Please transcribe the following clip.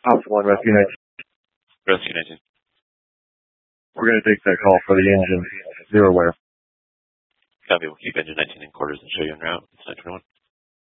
Alpha 1, Rescue 19. Rescue 19. We're going to take that call for the engine. Zero where. Copy. We'll keep engine 19 in quarters and show you en route. It's 921.